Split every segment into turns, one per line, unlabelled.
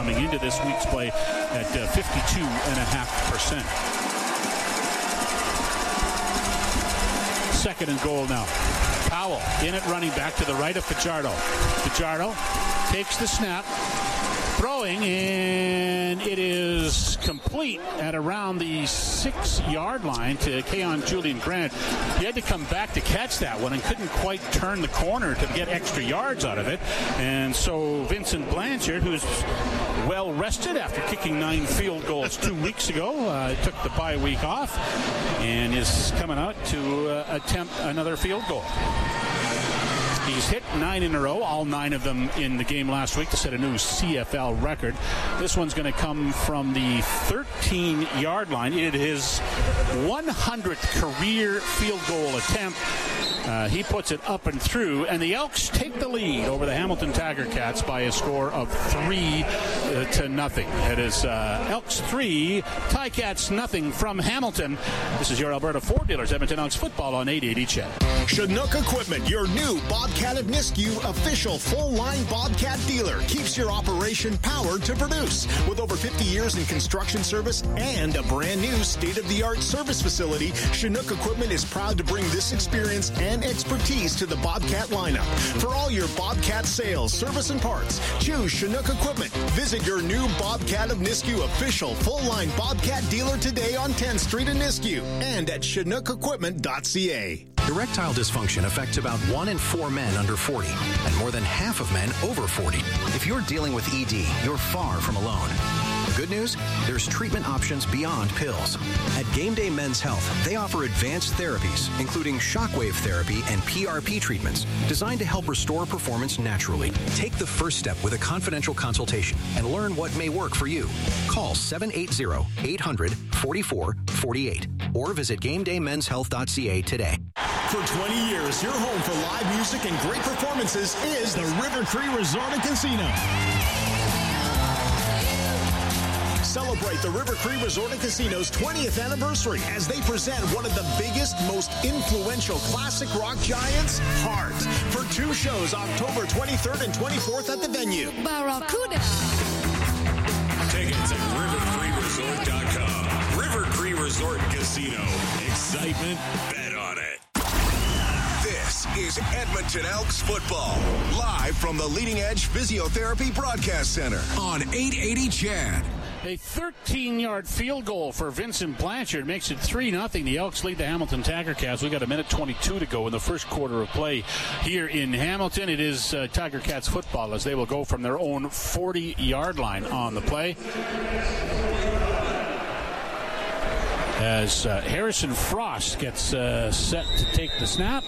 coming into this week's play at 52.5%. Second and goal now. Powell in it, running back to the right of Fajardo. Fajardo takes the snap, throwing, and it is complete at around the 6-yard line to Keon Julian Grant. He had to come back to catch that one and couldn't quite turn the corner to get extra yards out of it. And so Vincent Blanchard, who's well rested after kicking 9 field goals 2 weeks ago, took the bye week off and is coming out to attempt another field goal. He's hit 9 in a row, all 9 of them in the game last week to set a new CFL record. This one's going to come from the 13-yard line. It is his 100th career field goal attempt. He puts it up and through, and the Elks take the lead over the Hamilton Tiger Cats by a score of 3-0. It is Elks 3, Ticats nothing from Hamilton. This is your Alberta Ford Dealers Edmonton Elks football on 880 CHED.
Chinook Equipment, your new Bobcat of Nisku official full-line Bobcat dealer, keeps your operation powered to produce. With over 50 years in construction service and a brand new state-of-the-art service facility, Chinook Equipment is proud to bring this experience and expertise to the Bobcat lineup. For all your Bobcat sales, service, and parts, choose Chinook Equipment. Visit your new Bobcat of Nisku official full-line Bobcat dealer today on 10th Street in Nisku and at ChinookEquipment.ca.
Erectile dysfunction affects about 1 in 4 men under 40 and more than half of men over 40. If you're dealing with ED, you're far from alone. The good news? There's treatment options beyond pills. At Game Day Men's Health, they offer advanced therapies, including shockwave therapy and PRP treatments, designed to help restore performance naturally. Take the first step with a confidential consultation and learn what may work for you. Call 780-800-4448 or visit GameDayMen'sHealth.ca today.
For 20 years, your home for live music and great performances is the River Cree Resort and Casino. Celebrate the River Cree Resort and Casino's 20th anniversary as they present one of the biggest, most influential classic rock giants, Heart, for 2 shows October 23rd and 24th at the venue.
Barracuda.
Tickets at rivercreeresort.com. River Cree Resort and Casino. Excitement, bet on it.
This is Edmonton Elks football, live from the Leading Edge Physiotherapy Broadcast Center on 880 CHED.
A 13-yard field goal for Vincent Blanchard makes it 3-0. The Elks lead the Hamilton Tiger Cats. We got 1:22 to go in the first quarter of play here in Hamilton. It is Tiger Cats football as they will go from their own 40-yard line on the play. As Harrison Frost gets set to take the snap.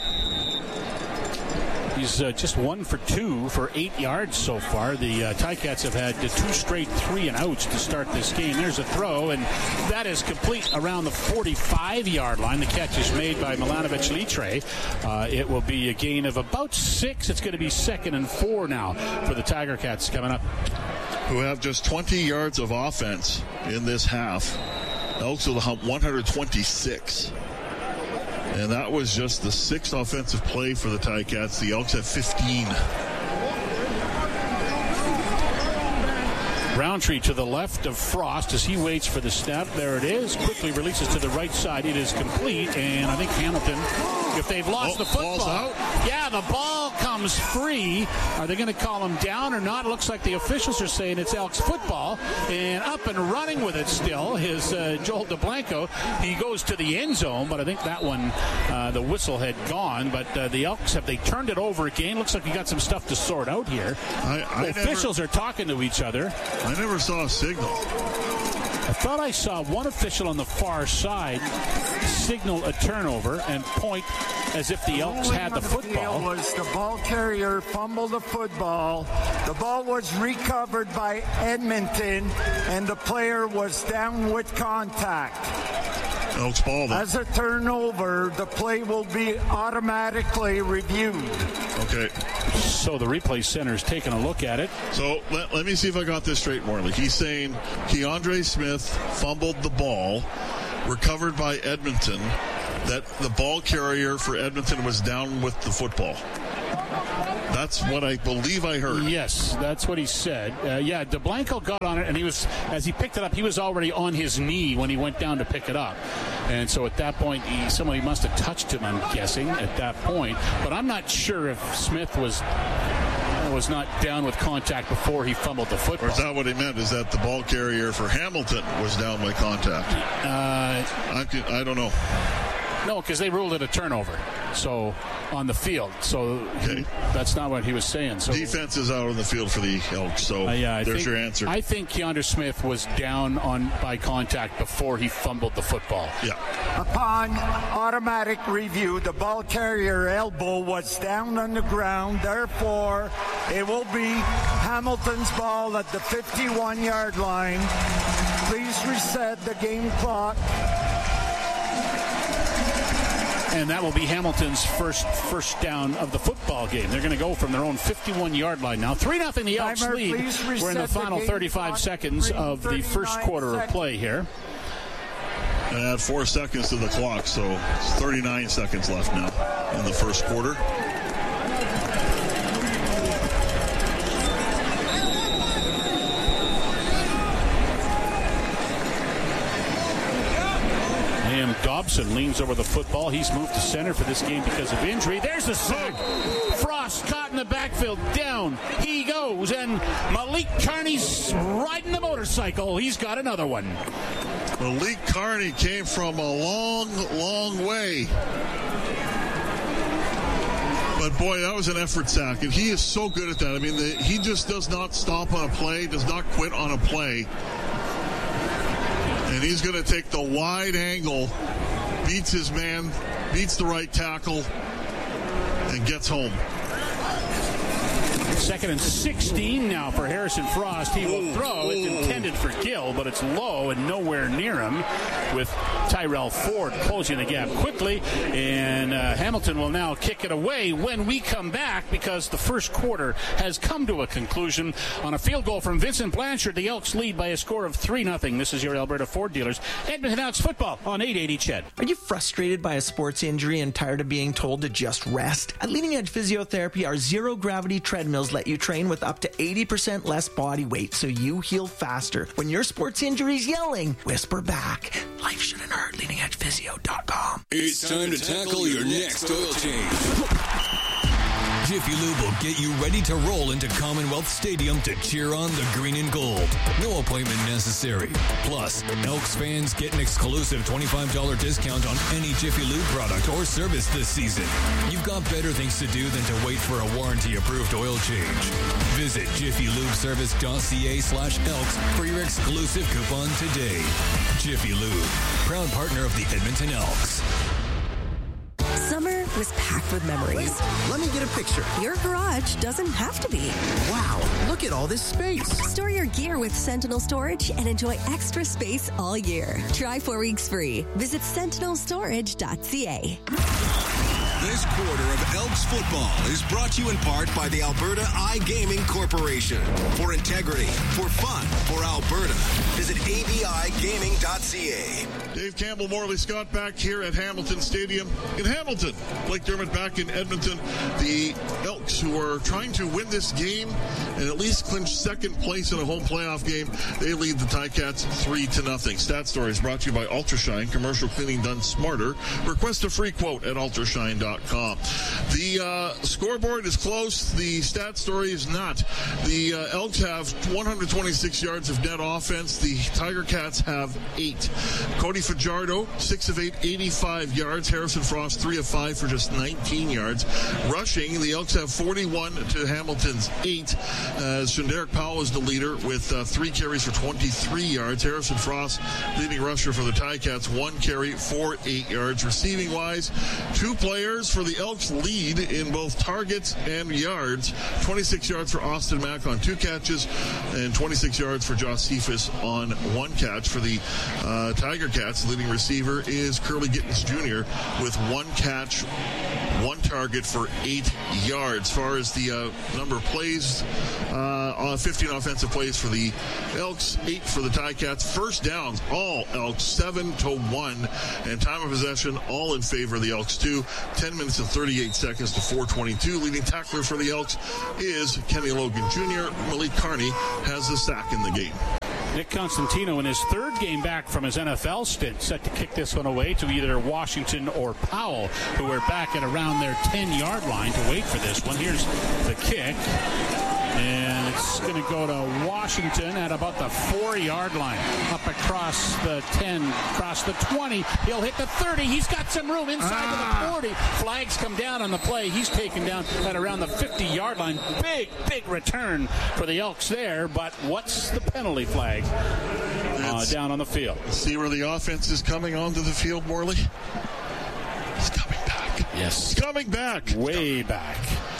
He's just 1 for 2 for 8 yards so far. The Ticats have had 2 straight 3-and-outs to start this game. There's a throw, and that is complete around the 45-yard line. The catch is made by Milanovic Litre. It will be a gain of about 6. It's going to be 2nd and 4 now for the Tiger Cats coming up.
Who have just 20 yards of offense in this half. Elks will hump 126. And that was just the 6th offensive play for the Ticats. The Elks have 15.
Roundtree to the left of Frost as he waits for the snap. There it is. Quickly releases to the right side. It is complete. And I think Hamilton, if they've lost the football.
Out.
Yeah, the ball comes free. Are they going to call him down or not? It looks like the officials are saying it's Elks football. And up and running with it still is Joel DeBlanco. He goes to the end zone, but I think that one, the whistle had gone. But the Elks, have they turned it over again? Looks like we got some stuff to sort out here. Officials are talking to each other.
I never saw a signal.
I thought I saw one official on the far side signal a turnover and point as if the Elks had the football.
Was the ball carrier fumbled the football. The ball was recovered by Edmonton, and the player was down with contact.
Elks ball.
As a turnover, the play will be automatically reviewed.
Okay.
So the replay center is taking a look at it.
So let me see if I got this straight, Morley. He's saying Keandre Smith fumbled the ball, recovered by Edmonton, that the ball carrier for Edmonton was down with the football. That's what I believe I heard.
Yes, that's what he said. DeBlanco got on it, and as he picked it up, he was already on his knee when he went down to pick it up. And so at that point, somebody must have touched him, I'm guessing, at that point. But I'm not sure if Smith was not down with contact before he fumbled the football.
Or is that what he meant? Is that the ball carrier for Hamilton was down by contact? I don't know.
No, because they ruled it a turnover. So on the field. So that's not what he was saying. So
defense is out on the field for the Elks. So there's your answer.
I think Keandre Smith was down by contact before he fumbled the football.
Yeah.
Upon automatic review, the ball carrier elbow was down on the ground. Therefore, it will be Hamilton's ball at the 51-yard line. Please reset the game clock.
And that will be Hamilton's first down of the football game. They're going to go from their own 51-yard line now. 3-0 the Elks lead. We're in the final 35 seconds of the first quarter of play here.
And add 4 seconds to the clock, so it's 39 seconds left now in the first quarter.
Dobson leans over the football. He's moved to center for this game because of injury. There's a sack. Frost caught in the backfield. Down he goes. And Malik Carney's riding the motorcycle. He's got another one.
Malik Carney came from a long, long way. But, boy, that was an effort sack. And he is so good at that. I mean, he just does not stop on a play, does not quit on a play. And he's going to take the wide angle, beats his man, beats the right tackle, and gets home.
2nd and 16 now for Harrison Frost. He will throw. It's intended for Gill, but it's low and nowhere near him, with Tyrell Ford closing the gap quickly. And Hamilton will now kick it away when we come back, because the first quarter has come to a conclusion on a field goal from Vincent Blanchard. The Elks lead by a score of 3-0. This is your Alberta Ford dealers. Edmonton Elks football on 880 CHED.
Are you frustrated by a sports injury and tired of being told to just rest? At Leading Edge Physiotherapy, our zero-gravity treadmills let you train with up to 80% less body weight so you heal faster. When your sports injury's yelling, whisper back. Life shouldn't hurt. LeadingEdgePhysio.com.
It's time to tackle your next oil change. Jiffy Lube will get you ready to roll into Commonwealth Stadium to cheer on the green and gold. No appointment necessary. Plus, Elks fans get an exclusive $25 discount on any Jiffy Lube product or service this season. You've got better things to do than to wait for a warranty-approved oil change. Visit jiffylubeservice.ca/Elks for your exclusive coupon today. Jiffy Lube, proud partner of the Edmonton Elks.
Summer was packed with memories.
Let me get a picture.
Your garage doesn't have to be.
Wow, look at all this space.
Store your gear with Sentinel Storage and enjoy extra space all year. Try 4 weeks free. Visit sentinelstorage.ca.
This quarter of Elks football is brought to you in part by the Alberta iGaming Corporation. For integrity, for fun, for Alberta. Visit abigaming.ca.
Dave Campbell, Morley Scott back here at Hamilton Stadium in Hamilton. Blake Dermott back in Edmonton. The Elks, who are trying to win this game and at least clinch second place in a home playoff game, they lead the Ticats 3-0. Stat Story is brought to you by Ultrashine. Commercial cleaning done smarter. Request a free quote at ultrashine.com. The scoreboard is close. The Stat Story is not. The Elks have 126 yards of net offense. The Tiger Cats have 8. Cody Fajardo, 6 of 8, 85 yards. Harrison Frost, 3 of 5 for just 19 yards. Rushing, the Elks have 41 to Hamilton's 8. Shanderick Powell is the leader with 3 carries for 23 yards. Harrison Frost, leading rusher for the Ticats, 1 carry for 8 yards. Receiving wise, 2 players for the Elks lead in both targets and yards. 26 yards for Austin Mack on 2 catches and 26 yards for Josh Cephas on 1 catch. For the Tiger Cats, the leading receiver is Curly Gittins Jr. with 1 catch, one target for 8 yards. As far as the number of plays, 15 offensive plays for the Elks, 8 for the Ticats. First downs, all Elks, 7-1. And time of possession, all in favor of the Elks, too. 10 minutes and 38 seconds to 4:22. Leading tackler for the Elks is Kenny Logan Jr. Malik Carney has the sack in the game.
Nick Constantino, in his third game back from his NFL stint, set to kick this one away to either Washington or Powell, who are back at around their 10-yard line to wait for this one. Here's the kick. And it's going to go to Washington at about the 4-yard line. Up across the 10, across the 20. He'll hit the 30. He's got some room inside to the 40. Flags come down on the play. He's taken down at around the 50-yard line. Big return for the Elks there. But what's the penalty flag down on the field?
See where the offense is coming onto the field, Morley? It's coming back.
Yes.
It's coming back.
Way back.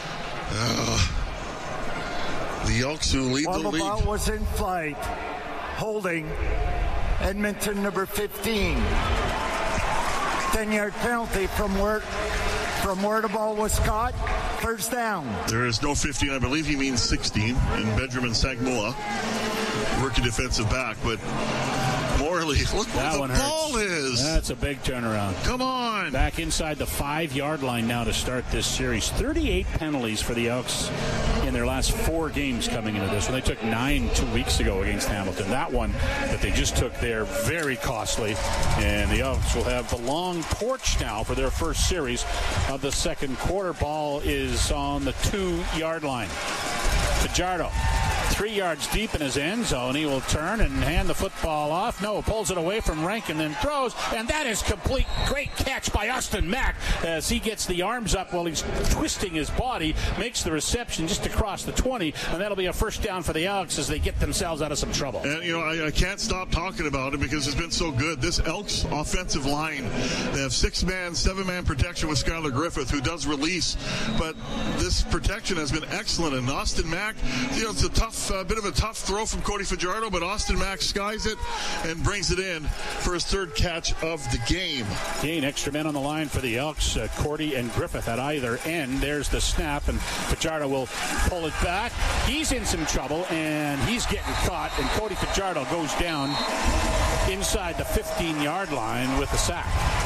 The Elks who lead the league.
While the ball was in flight, holding Edmonton number 15. 10-yard penalty from where the ball was caught. First down.
There is no 15. I believe he means 16. And Benjamin Sagmula, rookie defensive back. But Morley, look where the ball is.
That's a big turnaround.
Come on.
Back inside the 5-yard line now to start this series. 38 penalties for the Elks in their last 4 games coming into this one. They took 9 2 weeks ago against Hamilton. That one that they just took there, very costly. And the Elks will have the long porch now for their first series of the second quarter. Ball is on the 2-yard line. Fajardo, 3 yards deep in his end zone. He will turn and hand the football off. No, pulls it away from Rankin, then throws, and that is complete. Great catch by Austin Mack as he gets the arms up while he's twisting his body, makes the reception just across the 20, and that'll be a first down for the Elks as they get themselves out of some trouble.
And, you know, I can't stop talking about it because it's been so good. This Elks offensive line, they have 6-man, 7-man protection with Skylar Griffith, who does release, but this protection has been excellent. And Austin Mack, you know, it's a bit of a tough throw from Cody Fajardo, but Austin Mack skies it and brings it in for his 3rd catch of the game.
Gain extra men on the line for the Elks, Cordy and Griffith at either end. There's the snap, and Fajardo will pull it back. He's in some trouble, and he's getting caught, and Cody Fajardo goes down inside the 15-yard line with the sack.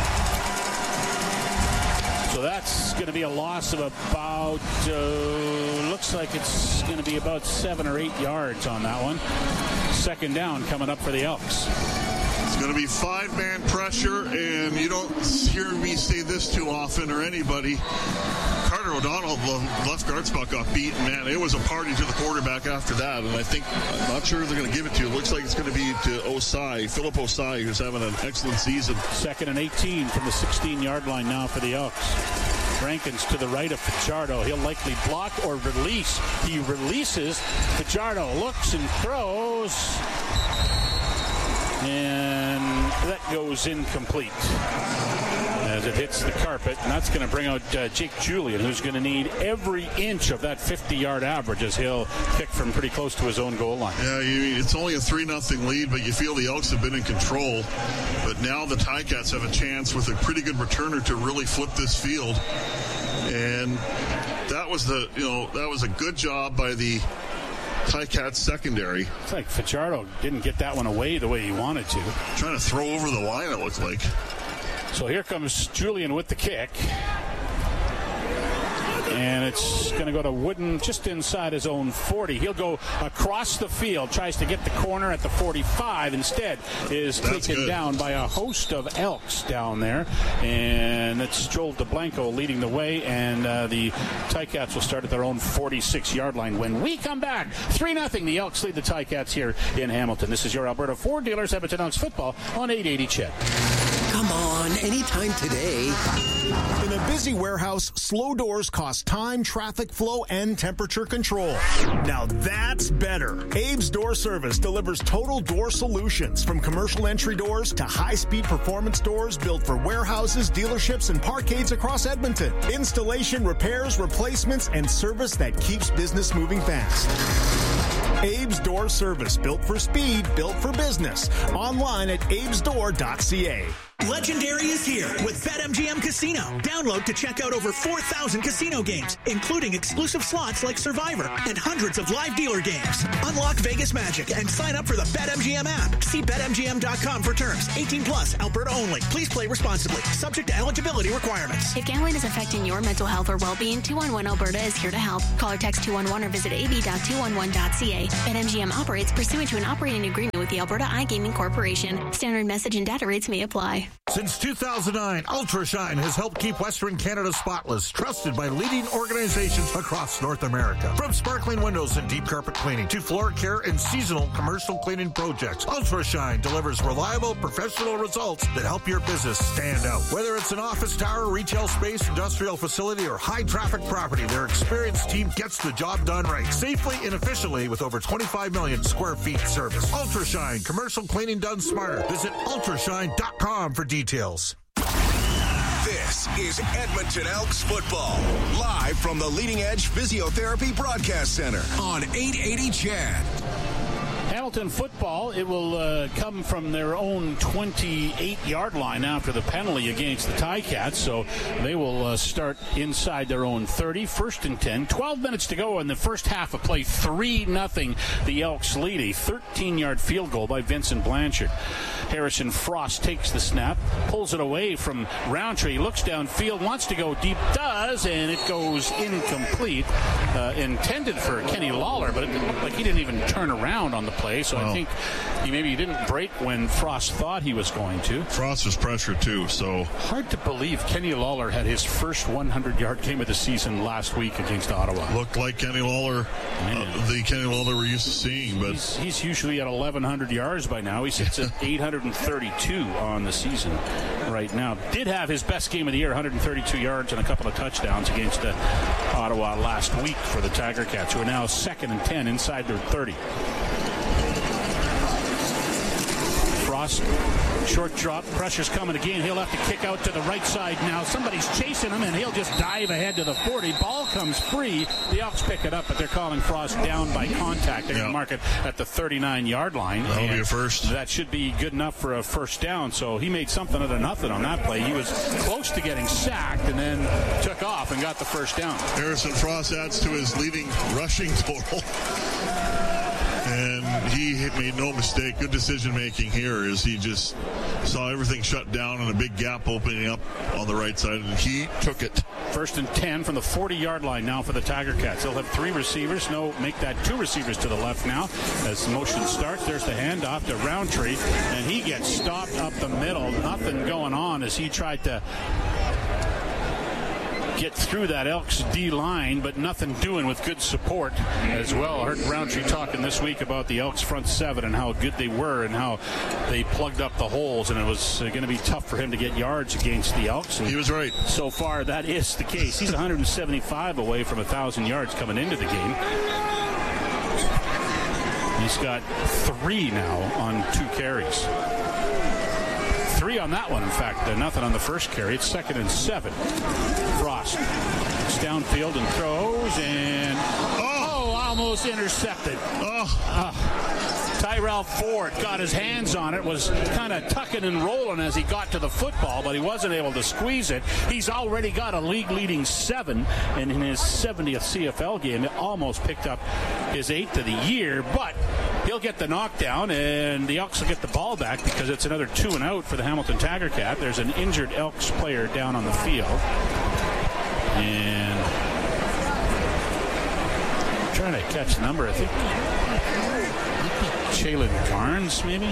So that's going to be a loss of about, looks like it's going to be about 7 or 8 yards on that one. Second down coming up for the Elks.
It's going to be 5-man pressure, and you don't hear me say this too often, or anybody. Carter O'Donnell, the left guard spot, got beaten. Man, it was a party to the quarterback after that, and I'm not sure they're going to give it to you. It looks like it's going to be to Osai, Philip Osai, who's having an excellent season.
2nd and 18 from the 16-yard line now for the Elks. Rankins to the right of Fajardo. He'll likely block or release. He releases. Fajardo looks and throws. And that goes incomplete as it hits the carpet. And that's going to bring out Jake Julian, who's going to need every inch of that 50-yard average as he'll kick from pretty close to his own goal line.
Yeah, it's only a 3-0 lead, but you feel the Elks have been in control. But now the Ticats have a chance with a pretty good returner to really flip this field. And that was a good job by the Ticats secondary.
It's like Fajardo didn't get that one away the way he wanted to.
Trying to throw over the line, it looked like.
So here comes Julian with the kick. And it's going to go to Wooden just inside his own 40. He'll go across the field, tries to get the corner at the 45. Instead is taken down by a host of Elks down there. And it's Joel DeBlanco leading the way. And the Ticats will start at their own 46-yard line. When we come back, 3-0. The Elks lead the Ticats here in Hamilton. This is your Alberta Ford dealers, Edmonton Elks football on 880 CHED.
Come on, anytime today.
In a busy warehouse, slow doors cost time, traffic flow, and temperature control. Now that's better. Abe's Door Service delivers total door solutions, from commercial entry doors to high-speed performance doors built for warehouses, dealerships, and parkades across Edmonton. Installation, repairs, replacements, and service that keeps business moving fast. Abe's Door Service, built for speed, built for business. Online at abesdoor.ca.
Legendary is here with BetMGM Casino. Download to check out over 4,000 casino games, including exclusive slots like Survivor and hundreds of live dealer games. Unlock Vegas magic and sign up for the BetMGM app. See BetMGM.com for terms. 18 plus, Alberta only. Please play responsibly. Subject to eligibility requirements.
If gambling is affecting your mental health or well-being, 211 Alberta is here to help. Call or text 211 or visit ab.211.ca. BetMGM operates pursuant to an operating agreement with the Alberta iGaming Corporation. Standard message and data rates may apply.
Since 2009, UltraShine has helped keep Western Canada spotless, trusted by leading organizations across North America. From sparkling windows and deep carpet cleaning to floor care and seasonal commercial cleaning projects, UltraShine delivers reliable, professional results that help your business stand out. Whether it's an office tower, retail space, industrial facility, or high-traffic property, their experienced team gets the job done right, safely and efficiently with over 25 million square feet service. UltraShine, commercial cleaning done smarter. Visit ultrashine.com for details.
This is Edmonton Elks football, live from the Leading Edge Physiotherapy Broadcast Center on 880 CHAD.
Hamilton football, it will come from their own 28-yard line after the penalty against the Ticats, so they will start inside their own 30, first and 10. 12 minutes to go in the first half of play, 3-0. The Elks lead, a 13-yard field goal by Vincent Blanchard. Harrison Frost takes the snap, pulls it away from Roundtree, looks downfield, wants to go deep, does, and it goes incomplete. Intended for Kenny Lawler, but it looked like he didn't even turn around on the play, so I think he didn't break when Frost thought he was going to.
Frost was pressured too, so
hard to believe Kenny Lawler had his first 100-yard game of the season last week against Ottawa.
Looked like Kenny Lawler, the Kenny Lawler we're used to seeing, but
he's usually at 1,100 yards by now. He sits at 832 on the season right now. Did have his best game of the year, 132 yards and a couple of touchdowns against Ottawa last week for the Tiger Cats, who are now 2nd and 10 inside their 30. Frost, short drop, pressure's coming again. He'll have to kick out to the right side now. Somebody's chasing him, and he'll just dive ahead to the 40. Ball comes free. The Elks pick it up, but they're calling Frost down by contact. They're going to mark it at the 39-yard line.
That'll be a first.
That should be good enough for a first down, so he made something out of nothing on that play. He was close to getting sacked and then took off and got the first down.
Harrison Frost adds to his leading rushing total. And he made no mistake. Good decision-making here as he just saw everything shut down and a big gap opening up on the right side, and he took it.
First and 10 from the 40-yard line now for the Tiger Cats. They'll have 3 receivers. Make that 2 receivers to the left now as the motion starts. There's the handoff to Roundtree, and he gets stopped up the middle. Nothing going on as he tried to get through that Elks D-line, but nothing doing with good support as well. I heard Roundtree talking this week about the Elks front 7 and how good they were and how they plugged up the holes, and it was going to be tough for him to get yards against the Elks. And
he was right.
So far, that is the case. He's 175 away from 1,000 yards coming into the game. He's got 3 now on 2 carries. 3 on that one, in fact. Nothing on the first carry. It's 2nd and 7. Frost. It's downfield and throws, and almost intercepted. Tyrell Ford got his hands on it, was kind of tucking and rolling as he got to the football, but he wasn't able to squeeze it. He's already got a league-leading 7, and in his 70th CFL game, almost picked up his 8th of the year, but he'll get the knockdown, and the Elks will get the ball back because it's another 2 and out for the Hamilton Tiger Cat. There's an injured Elks player down on the field, and trying to catch the number, I think Jalen Barnes, maybe?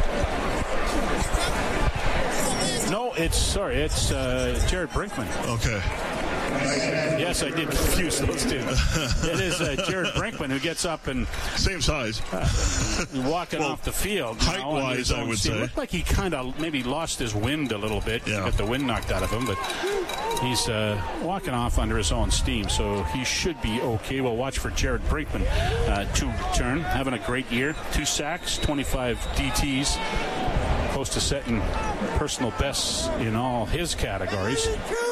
No, it's Jared Brinkman.
Okay.
Yes, I did confuse those two. It is Jared Brinkman who gets up and
same size,
walking off the field.
Height-wise, I would say.
It looked like he kind of maybe lost his wind a little bit.
Yeah.
Got the wind knocked out of him, but he's walking off under his own steam, so he should be okay. We'll watch for Jared Brinkman to return. Having a great year. 2 sacks, 25 DTs. Close to setting personal bests in all his categories.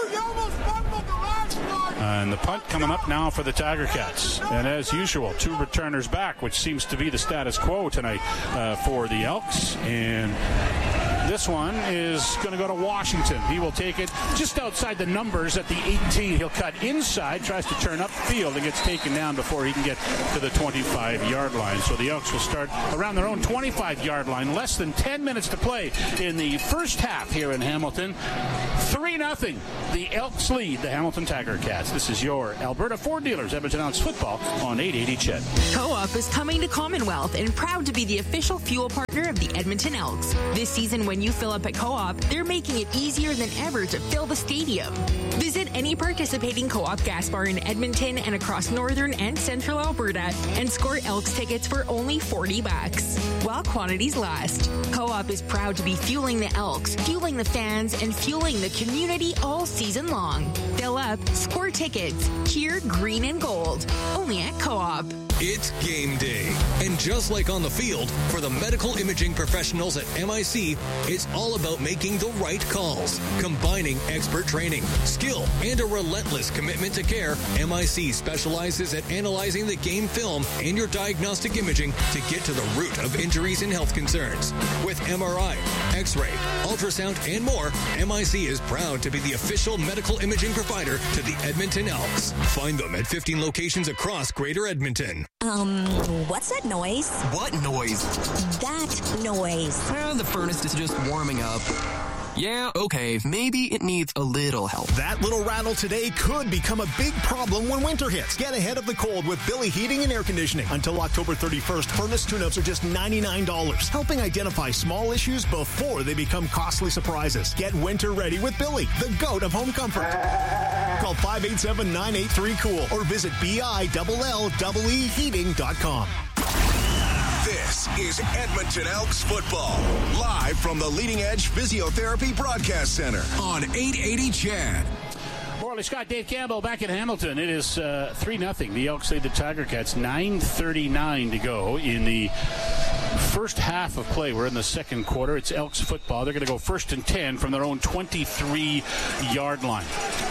And the punt coming up now for the Tiger Cats. And as usual, 2 returners back, which seems to be the status quo tonight for the Elks. And This one is going to go to Washington. He will take it just outside the numbers at the 18. He'll cut inside, tries to turn upfield, and gets taken down before he can get to the 25-yard line. So the Elks will start around their own 25-yard line. Less than 10 minutes to play in the first half here in Hamilton. 3-0. The Elks lead the Hamilton Tiger Cats. This is your Alberta Ford Dealers Edmonton Elks football on 880 CHED.
Co-op is coming to Commonwealth and proud to be the official fuel partner of the Edmonton Elks. This season, when you fill up at Co-op, they're making it easier than ever to fill the stadium. Visit any participating Co-op gas bar in Edmonton and across northern and central Alberta and score Elks tickets for only $40 while quantities last. Co-op is proud to be fueling the Elks, fueling the fans, and fueling the community all season long. Fill up, score tickets, cheer green and gold. Only at Co-op.
It's game day. And just like on the field, for the medical imaging professionals at MIC, it's all about making the right calls. Combining expert training, skill, and a relentless commitment to care, MIC specializes at analyzing the game film and your diagnostic imaging to get to the root of injuries and health concerns. With MRI, X-ray, ultrasound, and more, MIC is proud to be the official medical imaging provider to the Edmonton Elks. Find them at 15 locations across Greater Edmonton.
What's that noise?
What noise?
That noise.
The furnace is just warming up. Yeah, okay, maybe it needs a little help.
That little rattle today could become a big problem when winter hits. Get ahead of the cold with Billy Heating and Air Conditioning. Until October 31st, furnace tune-ups are just $99, helping identify small issues before they become costly surprises. Get winter ready with Billy, the goat of home comfort. Call 587-983-COOL or visit BILLLEheating.com.
This is Edmonton Elks football, live from the Leading Edge Physiotherapy Broadcast Center on 880 CHED.
Morley Scott, Dave Campbell back in Hamilton. It is 3-0. The Elks lead the Tiger Cats. 9:39 to go in the first half of play. We're in the second quarter. It's Elks football. They're going to go 1st and 10 from their own 23-yard line.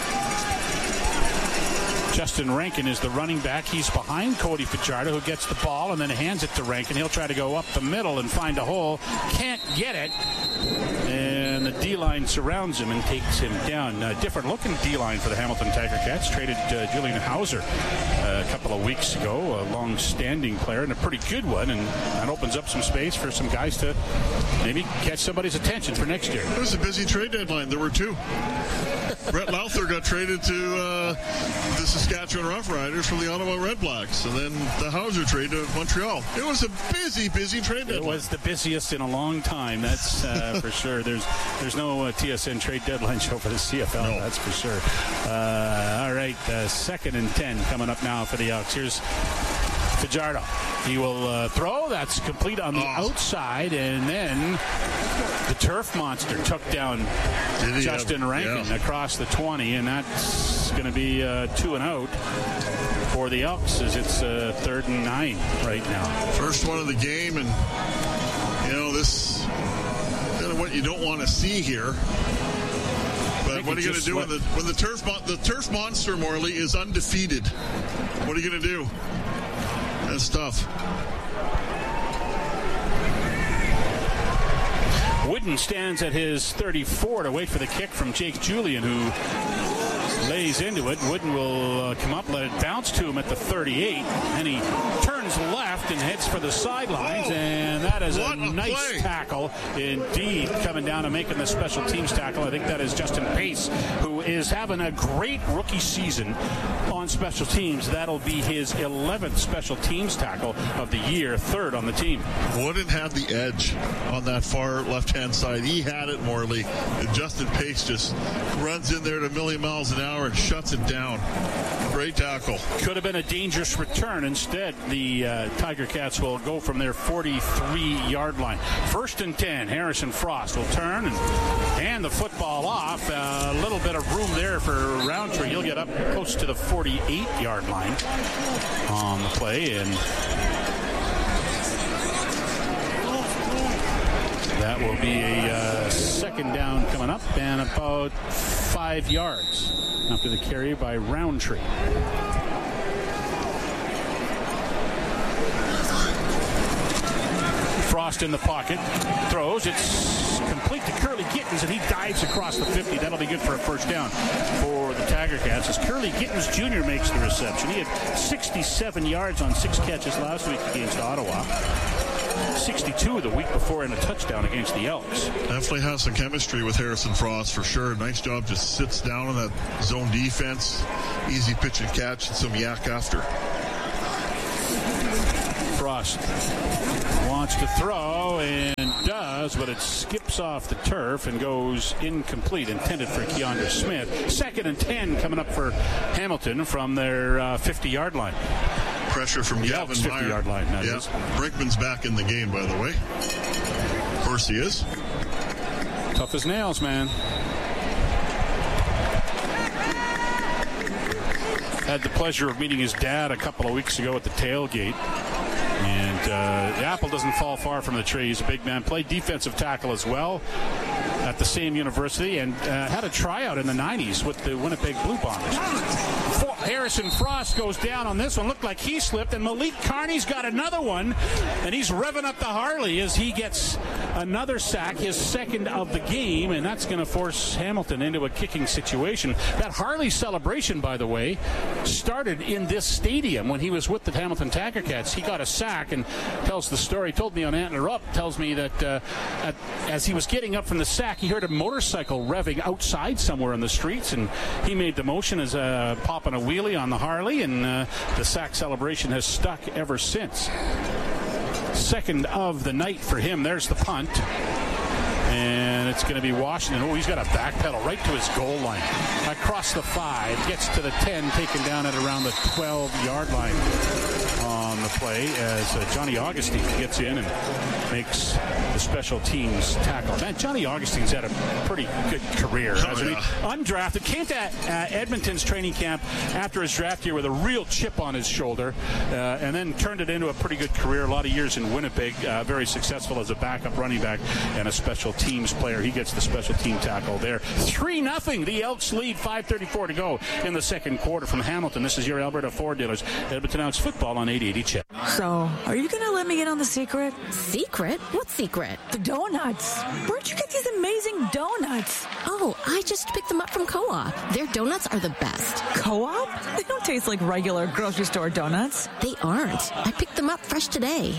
Justin Rankin is the running back. He's behind Cody Fajardo, who gets the ball and then hands it to Rankin. He'll try to go up the middle and find a hole. Can't get it. And the D-line surrounds him and takes him down. Different-looking D-line for the Hamilton Tiger Cats. Traded Julian Hauser a couple of weeks ago, a long-standing player and a pretty good one, and that opens up some space for some guys to maybe catch somebody's attention for next year.
It was a busy trade deadline. There were two. Brett Lowther got traded to the Saskatchewan Roughriders from the Ottawa Redblacks, and then the Hauser trade to Montreal. It was a busy trade deadline.
It was the busiest in a long time, that's for sure. There's no TSN trade deadline show for the CFL, no. That's for sure. All right, 2nd and 10 coming up now for the Elks. Here's Fajardo. He will throw. That's complete on the outside, and then the turf monster took down Justin Rankin across the 20, and that's going to be 2 and out for the Elks as it's 3rd and 9 right now.
First one of the game, and this kind of what you don't want to see here. But what are you going to do when the turf monster, Morley, is undefeated? What are you going to do? That's tough.
Wooden stands at his 34 to wait for the kick from Jake Julian, who lays into it. Wooden will come up, let it bounce to him at the 38, and he turns left and heads for the sidelines, and that is a nice tackle indeed, coming down and making the special teams tackle. I think that is Justin Pace, who is having a great rookie season on special teams. That'll be his 11th special teams tackle of the year, 3rd on the team.
Wooden had the edge on that far left-hand side. He had it, Morley, and Justin Pace just runs in there at 1,000,000 miles an hour and shuts it down. Great tackle.
Could have been a dangerous return. Instead, the Tiger Cats will go from their 43-yard line. 1st and 10. Harrison Frost will turn and hand the football off. A little bit of room there for Roundtree. He'll get up close to the 48-yard line on the play, and that will be a 2nd down coming up and about 5 yards after the carry by Roundtree. Frost Frost in the pocket. Throws. It's complete to Curly Gittins, and he dives across the 50. That'll be good for a first down for the Tiger Cats as Curly Gittins Jr. makes the reception. He had 67 yards on 6 catches last week against Ottawa. 62 the week before and a touchdown against the Elks.
Definitely has some chemistry with Harrison Frost for sure. Nice job, just sits down in that zone defense. Easy pitch and catch and some yak after.
Frost wants to throw and does, but it skips off the turf and goes incomplete, intended for Keandre Smith. 2nd and 10 coming up for Hamilton from their 50-yard line.
Pressure from Gavin Meyer.
50-yard line, that is.
Brinkman's back in the game, by the way. Of course he is.
Tough as nails, man. Had the pleasure of meeting his dad a couple of weeks ago at the tailgate. And the apple doesn't fall far from the tree. He's a big man. Played defensive tackle as well at the same university and had a tryout in the 90s with the Winnipeg Blue Bombers. Harrison Frost goes down on this one. Looked like he slipped, and Malik Carney's got another one, and he's revving up the Harley as he gets another sack, his 2nd of the game, and that's going to force Hamilton into a kicking situation. That Harley celebration, by the way, started in this stadium when he was with the Hamilton Tiger Cats. He got a sack and tells the story, told me on Antler Up, tells me that as he was getting up from the sack, he heard a motorcycle revving outside somewhere in the streets, and he made the motion as popping a wheelie on the Harley, and the sack celebration has stuck ever since. 2nd of the night for him. There's the punt. And it's going to be Washington. Oh, he's got a backpedal right to his goal line. Across the 5, gets to the 10, taken down at around the 12-yard line on the play as Johnny Augustine gets in and makes the special teams tackle. Man, Johnny Augustine's had a pretty good career, hasn't he? Undrafted, came to Edmonton's training camp after his draft year with a real chip on his shoulder, and then turned it into a pretty good career. A lot of years in Winnipeg, very successful as a backup running back and a special teams player. He gets the special team tackle there. 3-0. The Elks lead. 5:34 to go in the 2nd quarter from Hamilton. This is your Alberta Ford Dealers. Edmonton Elks football on 880 CHED.
So, are you going to let me get on the secret?
Secret? What secret?
The donuts. Where'd you get these amazing donuts?
Oh, I just picked them up from Co-op. Their donuts are the best.
Co-op? They don't taste like regular grocery store donuts.
They aren't. I picked them up fresh today.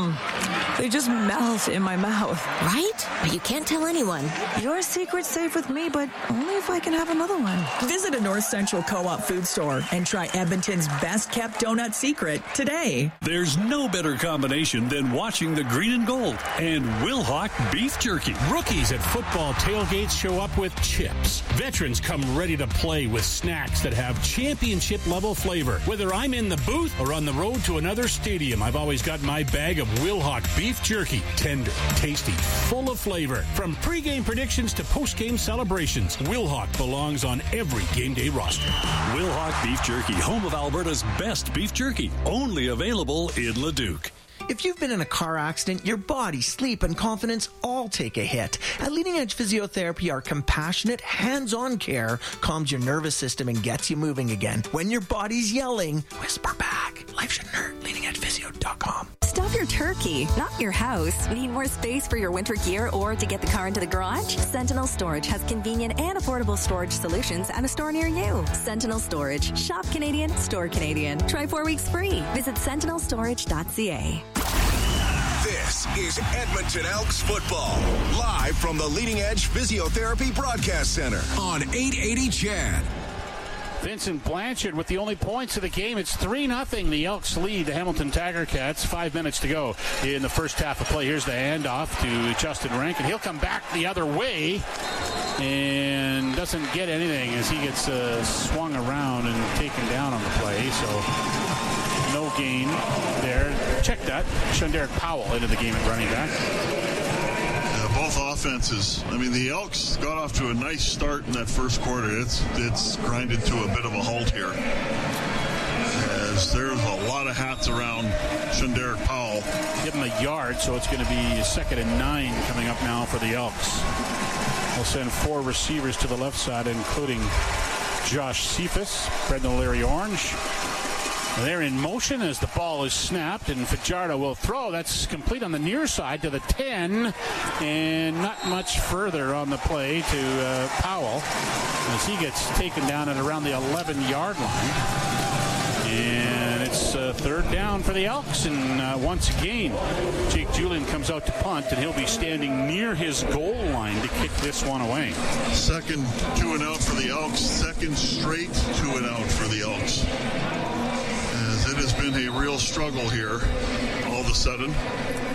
They just melt in my mouth.
Right? But you can't tell anyone.
Your secret's safe with me, but only if I can have another one.
Visit a North Central Co-op food store and try Edmonton's best-kept donut secret today.
There's no better combination than watching the green and gold and Wilhauk beef jerky.
Rookies at football tailgates show up with chips. Veterans come ready to play with snacks that have championship-level flavor. Whether I'm in the booth or on the road to another stadium, I've always got my bag of Wilhauk beef jerky. Tender, tasty, full of flavor. From pregame predictions to postgame celebrations, Wilhauk belongs on every game day roster.
Wilhauk beef jerky, home of Alberta's best beef jerky. Only available in Leduc.
If you've been in a car accident, your body, sleep, and confidence all take a hit. At Leading Edge Physiotherapy, our compassionate, hands-on care calms your nervous system and gets you moving again. When your body's yelling, whisper back. Life shouldn't hurt. LeadingEdgePhysio.com.
Stuff your turkey, not your house. Need more space for your winter gear or to get the car into the garage? Sentinel Storage has convenient and affordable storage solutions at a store near you. Sentinel Storage. Shop Canadian, store Canadian. Try 4 weeks free. Visit sentinelstorage.ca.
This is Edmonton Elks football, live from the Leading Edge Physiotherapy Broadcast Center on 880 CHED.
Vincent Blanchard with the only points of the game. It's 3-0. The Elks lead the Hamilton Tiger Cats. 5 minutes to go in the first half of play. Here's the handoff to Justin Rankin. He'll come back the other way and doesn't get anything as he gets swung around and taken down on the play. So no gain there. Check that. Shunderic Powell into the game at running back.
Both offenses. I mean, the Elks got off to a nice start in that first quarter. It's grinded to a bit of a halt here. As there's a lot of hats around Shunderic Powell.
Give him a yard, so it's going to be 2nd and 9 coming up now for the Elks. We'll send 4 receivers to the left side, including Josh Cephas, Brendan O'Leary Orange, They're in motion as the ball is snapped, and Fajardo will throw. That's complete on the near side to the 10, and not much further on the play to Powell as he gets taken down at around the 11-yard line. And it's third down for the Elks, and once again, Jake Julian comes out to punt, and he'll be standing near his goal line to kick this one away.
Second 2 and out for the Elks. Second straight 2 and out for the Elks. As it has been a real struggle here all of a sudden.